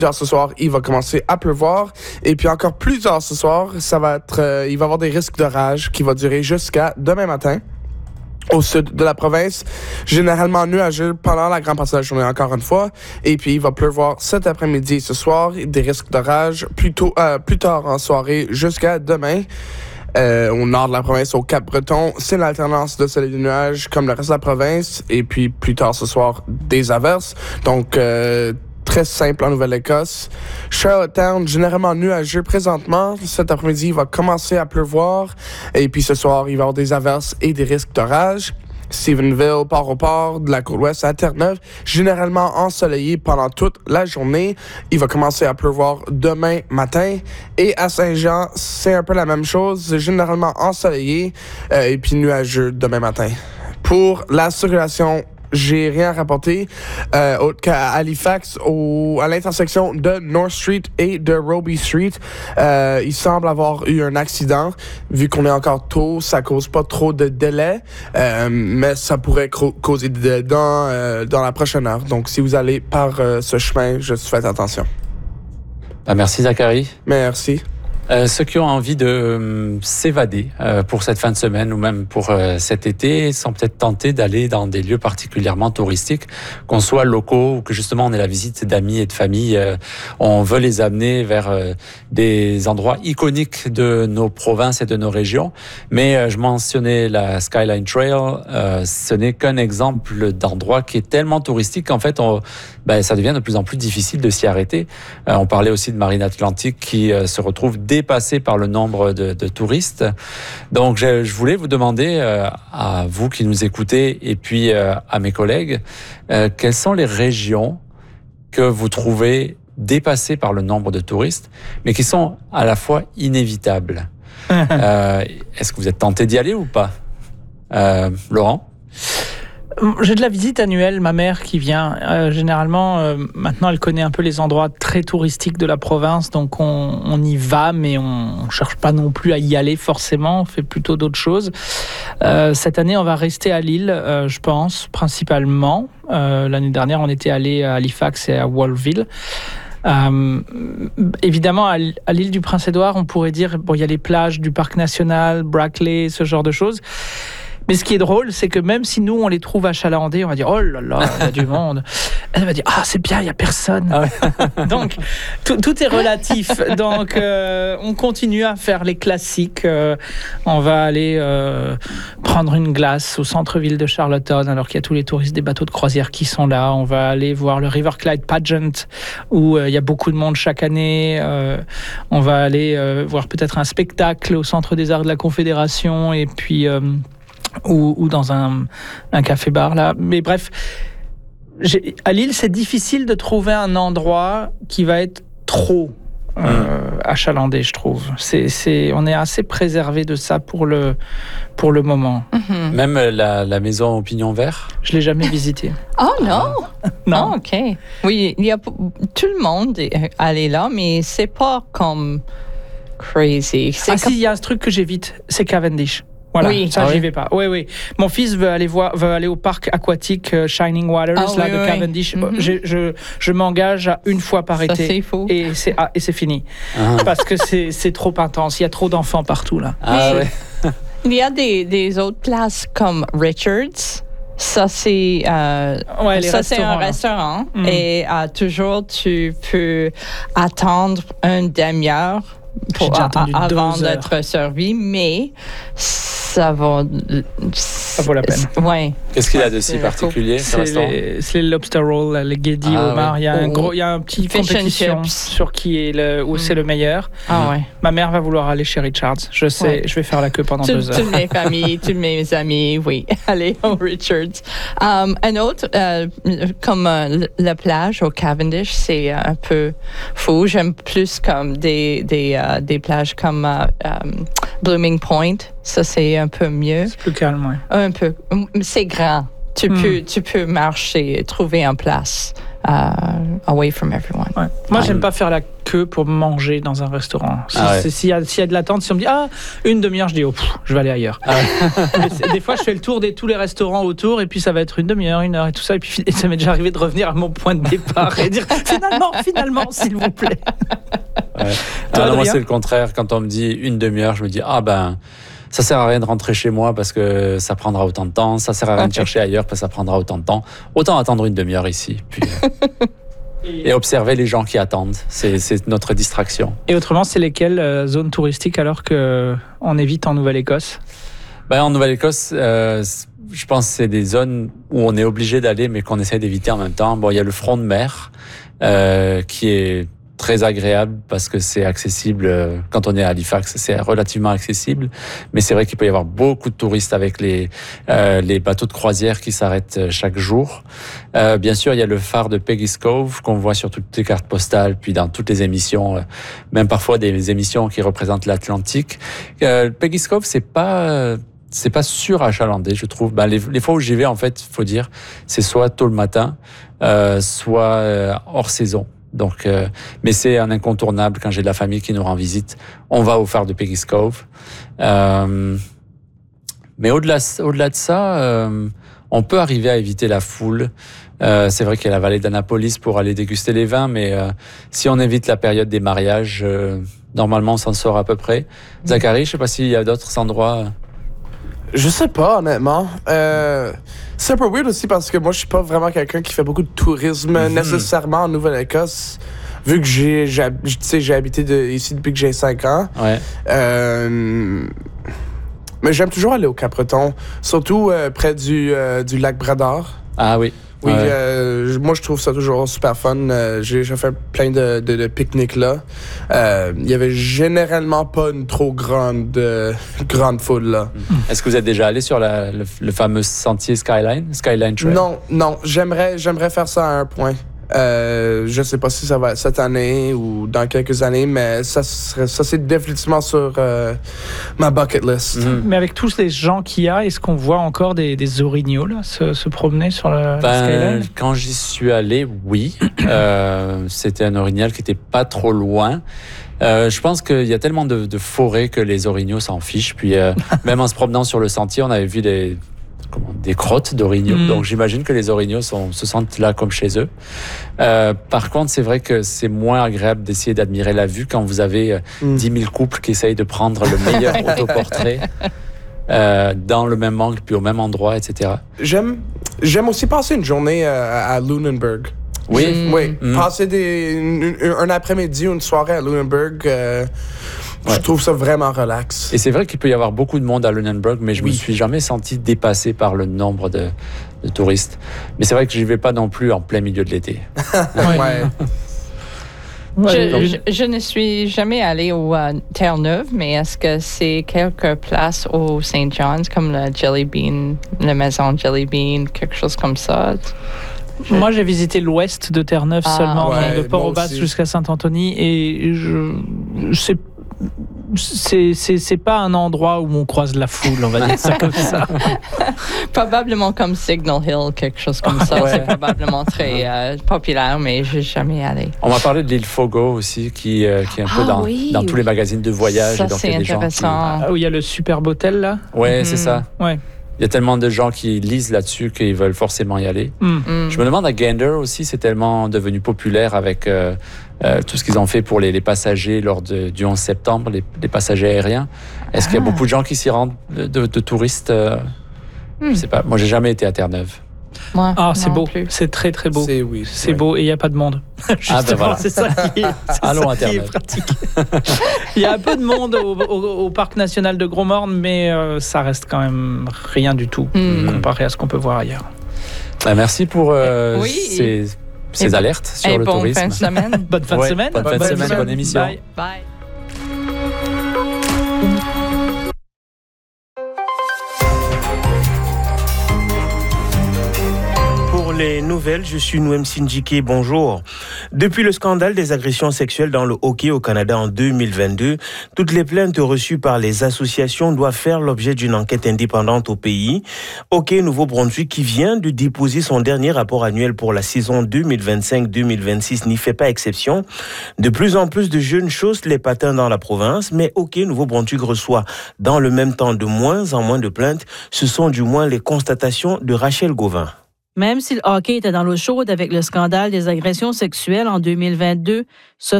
tard ce soir, il va commencer à pleuvoir. Et puis encore plus tard ce soir, ça va être, il va y avoir des risques d'orage qui vont durer jusqu'à demain matin. Au sud de la province, généralement nuageux pendant la grande partie de la journée, encore une fois. Et puis, il va pleuvoir cet après-midi et ce soir. Des risques d'orage plus tard en soirée jusqu'à demain. Au nord de la province, au Cap-Breton, c'est l'alternance de soleil et de nuages comme le reste de la province. Et puis, plus tard ce soir, des averses. Donc, très simple en Nouvelle-Écosse. Charlottetown, généralement nuageux présentement. Cet après-midi, il va commencer à pleuvoir. Et puis ce soir, il va y avoir des averses et des risques d'orage. Stephenville, Port-au-Port, de la Côte-Ouest à Terre-Neuve, généralement ensoleillé pendant toute la journée. Il va commencer à pleuvoir demain matin. Et à Saint-Jean, c'est un peu la même chose, généralement ensoleillé et puis nuageux demain matin. Pour la circulation, j'ai rien à rapporter autre qu'à Halifax, à l'intersection de North Street et de Robie Street. Il semble avoir eu un accident. Vu qu'on est encore tôt, ça cause pas trop de délai, mais ça pourrait causer des dégâts dans la prochaine heure. Donc, si vous allez par ce chemin, juste faites attention. Merci Zachary. Merci. Ceux qui ont envie de s'évader pour cette fin de semaine ou même pour cet été sont peut-être tentés d'aller dans des lieux particulièrement touristiques, qu'on soit locaux ou que justement on ait la visite d'amis et de famille. On veut les amener vers des endroits iconiques de nos provinces et de nos régions. Mais je mentionnais la Skyline Trail, ce n'est qu'un exemple d'endroit qui est tellement touristique qu'en fait ça devient de plus en plus difficile de s'y arrêter. On parlait aussi de Marine Atlantique qui se retrouve dépassé par le nombre de touristes. Donc, je voulais vous demander, à vous qui nous écoutez et puis à mes collègues, quelles sont les régions que vous trouvez dépassées par le nombre de touristes, mais qui sont à la fois inévitables. Est-ce que vous êtes tenté d'y aller ou pas? Laurent? J'ai de la visite annuelle, ma mère qui vient. Généralement, maintenant, elle connaît un peu les endroits très touristiques de la province, donc on y va, mais on cherche pas non plus à y aller forcément. On fait plutôt d'autres choses. Cette année, on va rester à Lille, je pense, principalement. L'année dernière, on était allé à Halifax et à Wallville. Évidemment, à l'île du Prince-Édouard, on pourrait dire il y a les plages du parc national, Brackley, ce genre de choses. Mais ce qui est drôle, c'est que même si nous, on les trouve achalandés, on va dire « Oh là là, il y a du monde ». Elle va dire « Ah, c'est bien, il n'y a personne ah ouais. ». Donc, tout est relatif. Donc, on continue à faire les classiques. On va aller prendre une glace au centre-ville de Charlottetown, alors qu'il y a tous les touristes des bateaux de croisière qui sont là. On va aller voir le River Clyde Pageant, où il y a beaucoup de monde chaque année. On va aller voir peut-être un spectacle au Centre des Arts de la Confédération, et puis... ou dans un café-bar là. Mais bref, à Lille, c'est difficile de trouver un endroit qui va être trop achalandé, je trouve. On est assez préservé de ça pour le moment. Mm-hmm. Même la maison au pignon vert? Je l'ai jamais visitée. Oh non! Non. Oh, OK. Oui, il y a tout le monde allé là, mais c'est pas comme crazy. Il y a un truc que j'évite, c'est Cavendish. Voilà, oui. J'y vais pas. Oui. Mon fils veut aller au parc aquatique Shining Waters de Cavendish. Mm-hmm. Je m'engage à une fois par été. C'est faux. Et c'est fini. Parce que c'est trop intense. Il y a trop d'enfants partout là. Il y a des autres places comme Richards. Ça, c'est un restaurant. Et toujours, tu peux attendre une demi-heure avant d'être servi, mais ça vaut la peine. Ouais. Qu'est-ce qu'il y a de si particulier? C'est les lobster rolls, les Geddy homard. Il y a un petit compétition sur qui est où c'est le meilleur. Ma mère va vouloir aller chez Richards. Je sais, je vais faire la queue pendant 2 heures. Toutes mes familles, tous mes amis, oui, allez au Richards. Un autre, comme la plage au Cavendish, c'est un peu fou. J'aime plus comme des plages comme Blooming Point. Ça, c'est un peu mieux. C'est plus calme, oui. Un peu. C'est grand. Tu peux marcher et trouver une place away from everyone. Ouais. Moi, j'aime pas faire la queue pour manger dans un restaurant. S'il y a de l'attente, si on me dit une demi-heure, je dis je vais aller ailleurs. Des fois, je fais le tour de tous les restaurants autour et puis ça va être une demi-heure, 1 heure et tout ça. Et puis ça m'est déjà arrivé de revenir à mon point de départ et dire finalement, s'il vous plaît. Toi, moi, c'est le contraire. Quand on me dit une demi-heure, je me dis ça sert à rien de rentrer chez moi parce que ça prendra autant de temps. Ça sert à rien de chercher ailleurs parce que ça prendra autant de temps. Autant attendre une demi-heure ici. Puis, et observer les gens qui attendent. C'est notre distraction. Et autrement, c'est lesquelles zones touristiques alors qu'on évite en Nouvelle-Écosse? En Nouvelle-Écosse, je pense que c'est des zones où on est obligé d'aller mais qu'on essaie d'éviter en même temps. Il y a le front de mer qui est très agréable parce que c'est accessible quand on est à Halifax, c'est relativement accessible, mais c'est vrai qu'il peut y avoir beaucoup de touristes avec les bateaux de croisière qui s'arrêtent chaque jour. Bien sûr, il y a le phare de Peggy's Cove qu'on voit sur toutes les cartes postales, puis dans toutes les émissions, même parfois des émissions qui représentent l'Atlantique. Peggy's Cove, c'est pas surachalandé, je trouve. Les fois où j'y vais, en fait, faut dire, c'est soit tôt le matin, soit hors saison. Donc, mais c'est un incontournable quand j'ai de la famille qui nous rend visite. On va au phare de Peggy's Cove. Mais au-delà de ça, on peut arriver à éviter la foule. C'est vrai qu'il y a la vallée d'Annapolis pour aller déguster les vins, mais si on évite la période des mariages, normalement on s'en sort à peu près. Zachary, je sais pas s'il y a d'autres endroits. Je sais pas, honnêtement. C'est un peu weird aussi parce que moi, je suis pas vraiment quelqu'un qui fait beaucoup de tourisme nécessairement en Nouvelle-Écosse. Vu que j'ai habité ici depuis que j'ai 5 ans. Ouais. Mais j'aime toujours aller au Cap-Breton, surtout près du lac Brador. Ah oui. Oui, moi je trouve ça toujours super fun. J'ai fait plein de pique-niques là. Il y avait généralement pas une trop grande foule là. Est-ce que vous êtes déjà allé sur le fameux sentier Skyline Trail? Non, j'aimerais faire ça à un point. Je sais pas si ça va être cette année ou dans quelques années, mais ça c'est définitivement sur ma bucket list. Mais avec tous les gens qu'il y a, est-ce qu'on voit encore des orignaux là, se promener sur le Skyline? Quand j'y suis allé, oui. C'était un orignal qui était pas trop loin. Je pense qu'il y a tellement de forêts que les orignaux s'en fichent. Puis même en se promenant sur le sentier, on avait vu des crottes d'orignaux. Donc j'imagine que les orignaux se sentent là comme chez eux. Par contre, c'est vrai que c'est moins agréable d'essayer d'admirer la vue quand vous avez 10 000 couples qui essayent de prendre le meilleur autoportrait dans le même angle puis au même endroit, etc. J'aime aussi passer une journée à Lunenburg. Oui. Oui. Passer un après-midi ou une soirée à Lunenburg. Je trouve ça vraiment relax. Et c'est vrai qu'il peut y avoir beaucoup de monde à Lunenburg, mais je me suis jamais senti dépassé par le nombre de touristes. Mais c'est vrai que j'y vais pas non plus en plein milieu de l'été. Je ne suis jamais allée au Terre-Neuve, mais est-ce que c'est quelques places au St. John's, comme la Jelly Bean, la maison Jelly Bean, quelque chose comme ça? Moi, j'ai visité l'ouest de Terre-Neuve seulement, de Port-aux-Basses jusqu'à Saint-Anthony, et c'est pas un endroit où on croise la foule, on va dire ça comme ça. Probablement comme Signal Hill, quelque chose comme ça. C'est probablement très populaire, mais je n'ai jamais allé. On m'a parlé de l'île Fogo aussi, qui est un peu dans tous les magazines de voyage. Ça, et donc c'est intéressant. Où il y a le superbe hôtel, là. Ouais, c'est ça. Ouais. Il y a tellement de gens qui lisent là-dessus qu'ils veulent forcément y aller. Je me demande à Gander aussi, c'est tellement devenu populaire avec tout ce qu'ils ont fait pour les passagers lors du 11 septembre, les passagers aériens. Est-ce qu'il y a beaucoup de gens qui s'y rendent, de touristes? Je sais pas. Moi, j'ai jamais été à Terre-Neuve. C'est beau. C'est très, très beau. C'est beau et il n'y a pas de monde. Justement, voilà. c'est ça qui est pratique. Il y a un peu de monde au parc national de Gros-Morne, mais ça reste quand même rien du tout comparé à ce qu'on peut voir ailleurs. Merci pour ces alertes sur le tourisme. Bonne fin de semaine. Bonne fin de semaine. Bonne fin de semaine, bonne émission. Bye. les nouvelles, je suis Noem Sindjike, bonjour. Depuis le scandale des agressions sexuelles dans le hockey au Canada en 2022, toutes les plaintes reçues par les associations doivent faire l'objet d'une enquête indépendante au pays. Hockey Nouveau-Brunswick, qui vient de déposer son dernier rapport annuel pour la saison 2025-2026, n'y fait pas exception. De plus en plus de jeunes chaussent les patins dans la province, mais Hockey Nouveau-Brunswick reçoit dans le même temps de moins en moins de plaintes. Ce sont du moins les constatations de Rachel Gauvin. Même si le hockey était dans l'eau chaude avec le scandale des agressions sexuelles en 2022, ce